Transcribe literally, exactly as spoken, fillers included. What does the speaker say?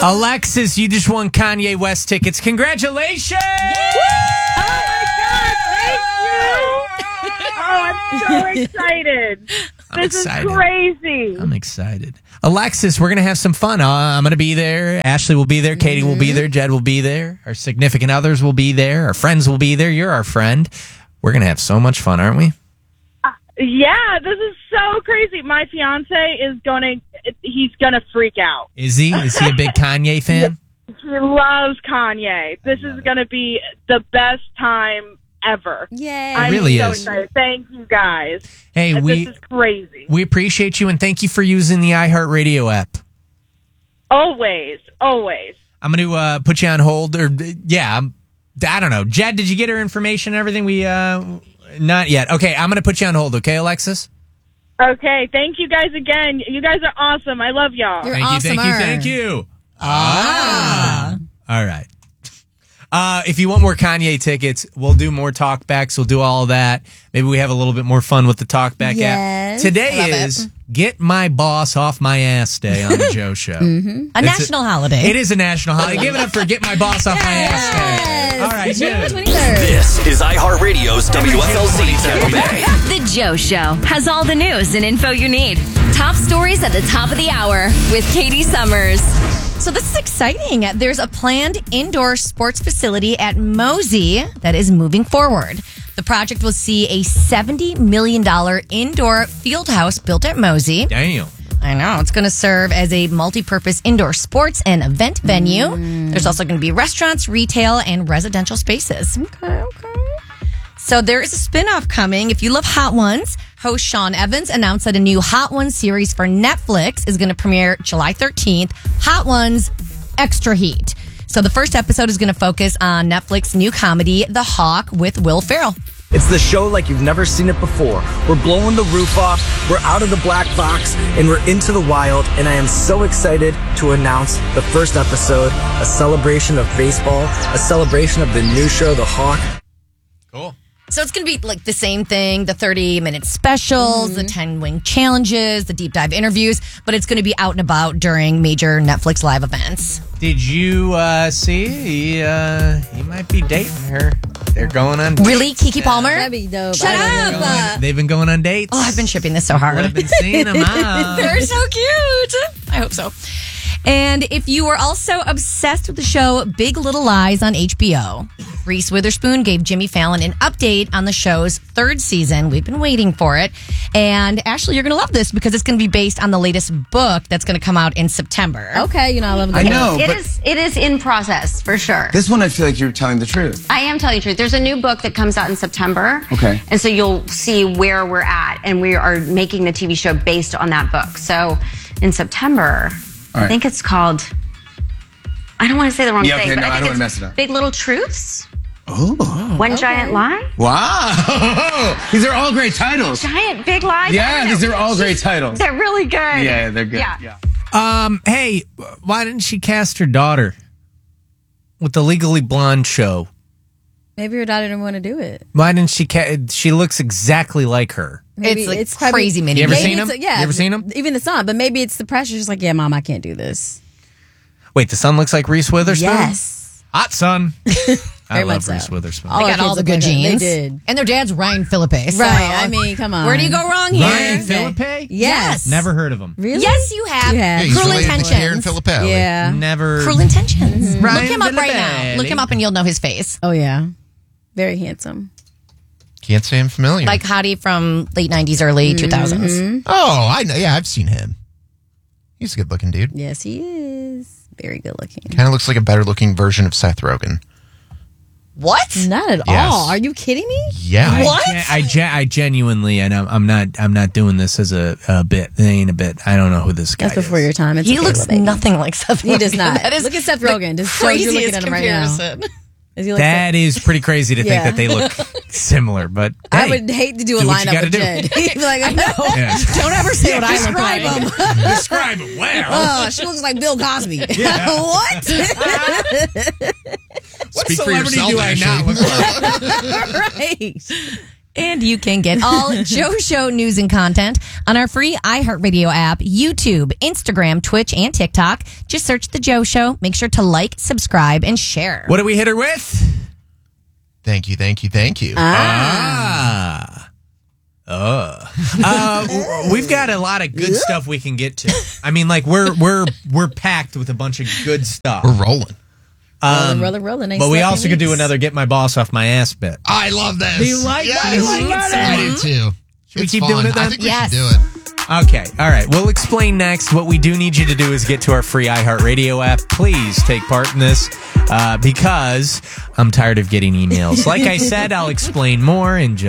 Alexis, you just won Kanye West tickets. Congratulations! Oh my God! Thank you. Oh, I'm so excited. I'm this excited. is crazy. I'm excited. Alexis, we're going to have some fun. Uh, I'm going to be there. Ashley will be there. Katie mm-hmm. will be there. Jed will be there. Our significant others will be there. Our friends will be there. You're our friend. We're going to have so much fun, aren't we? Uh, yeah, this is so crazy. My fiance is going to, he's going to freak out. Is he? Is he a big Kanye fan? He loves Kanye. This is going to be the best time ever. Yay. I'm it really so is. excited. Thank you guys. Hey, we, this is crazy. We appreciate you and thank you for using the iHeartRadio app. Always, always. I'm going to uh, put you on hold. Or yeah, I'm, I don't know. Jed, did you get her information and everything? We uh, not yet. Okay, I'm going to put you on hold. Okay, Alexis? Okay, thank you guys again. You guys are awesome. I love y'all. You're thank awesomer. you, thank you, thank you. Ah. All right. Uh, if you want more Kanye tickets, we'll do more talkbacks. We'll do all that. Maybe we have a little bit more fun with the talkback yes. app. Today Love is it. Get My Boss Off My Ass Day on the Joe Show. mm-hmm. A it's national a, holiday. It is a national holiday. Give it up for Get My Boss Off yes. My Ass Day. All right, June good. twenty-third. This is iHeartRadio's W F L Z Tampa Bay. The Joe Show has all the news and info you need. Top stories at the top of the hour with Katie Summers. So this is exciting. There's a planned indoor sports facility at Mosey that is moving forward. The project will see a seventy million dollars indoor field house built at Mosey. Damn. I know. It's going to serve as a multi-purpose indoor sports and event venue. Mm. There's also going to be restaurants, retail, and residential spaces. Okay, okay. So there is a spinoff coming. If you love Hot Ones, host Sean Evans announced that a new Hot Ones series for Netflix is going to premiere July thirteenth. Hot Ones Extra Heat. So the first episode is going to focus on Netflix's new comedy, The Hawk, with Will Ferrell. It's the show like you've never seen it before. We're blowing the roof off, we're out of the black box, and we're into the wild. And I am so excited to announce the first episode, a celebration of baseball, a celebration of the new show, The Hawk. Cool. So it's going to be like the same thing, the thirty-minute specials, mm-hmm. the ten-wing challenges, the deep dive interviews, but it's going to be out and about during major Netflix live events. Did you uh, see? He, uh, he might be dating her. They're going on dates. Really? Keke Palmer? That'd be dope. Shut I up! They're going, they've been going on dates. Oh, I've been shipping this so hard. I've been seeing them out. They're so cute. I hope so. And if you were also obsessed with the show Big Little Lies on H B O, Reese Witherspoon gave Jimmy Fallon an update on the show's third season. We've been waiting for it. And Ashley, you're going to love this because it's going to be based on the latest book that's going to come out in September. Okay, you know, I love a I good know, It but is it is in process for sure. this one I feel like you're telling the truth. I am telling you the truth. There's a new book that comes out in September. Okay. And so you'll see where we're at, and we are making the T V show based on that book. So in September, All right. I think it's called, I don't want to say the wrong Yeah, thing, okay, but no, I I think don't wanna it's mess it up. Big Little Truths. Oh. One Giant Lie. Wow. These are all great titles. Giant Big Lies. I Yeah, don't these know. are all great titles. They're really good. Yeah, they're good. Yeah. Yeah. Um, hey, why didn't she cast her daughter with the Legally Blonde show? Maybe your daughter didn't want to do it. Why didn't she? Ca- she looks exactly like her. Maybe It's like it's probably- crazy mini. You ever maybe seen it's him? a- yeah. You ever seen him? Even the son, but maybe it's the pressure. She's like, yeah, mom, I can't do this. Wait, the son looks like Reese Witherspoon? Yes. Hot son. I Very love much so. Reese Witherspoon. All They our got all kids the look good like her. genes. They did. And their dad's Ryan Philippe. So Right. I mean, come on. where do you go wrong here? Ryan Okay. Philippe? Yes. Never heard of him. Really? Yes, you have. You have. Yeah, he's Cruel related to Intentions. Aaron Filippelli. Yeah. Never. Cruel Intentions. Ryan Look him up right now. Filippelli. Look him up and you'll know his face. Oh, yeah. Very handsome. Can't say I'm familiar. Like Hottie from late nineties, early two thousands. oh, I know. Yeah, I've seen him. He's a good looking dude. Yes, he is. Very good looking. Kind of looks like a better looking version of Seth Rogen. What? Not at Yes. all. Are you kidding me? Yeah. I What? gen- I, gen- I genuinely, and I'm, I'm not, I'm not doing this as a, a bit. It ain't a bit. I don't know who this guy That's before is. your time. It's He okay, looks little baby. nothing like Seth Rogen. He does not. That is Look at Seth the Rogen. Just shows you're looking craziest at him right now. comparison. Is he like That is pretty crazy to think Yeah. that they look similar, but I hey, would hate to do a do what you lineup gotta with do. Jed. He'd be like, I know. Yeah. Don't ever say what I look like. describe him. Describe it well. Oh, she looks like Bill Cosby. What? What Speak for celebrity yourself, do I not Ashley. look like? Right. And you can get all Joe Show news and content on our free iHeartRadio app, YouTube, Instagram, Twitch, and TikTok. Just search The Joe Show. Make sure to like, subscribe, and share. What do we hit her with? Thank you, thank you, thank you. Ah. Uh. uh, we've got a lot of good stuff we can get to. I mean, like we're we're we're packed with a bunch of good stuff. We're rolling. Um, rolling, rolling, rolling. Nice but we slapping also could do weeks. another get my boss off my ass bit. I love this. Do you like yes. that? You like it, I do too. Should we It's keep fun. doing it then? I think we Yes. should do it. Okay, all right. We'll explain next. What we do need you to do is get to our free iHeartRadio app. Please take part in this uh, because I'm tired of getting emails. Like I said, I'll explain more in just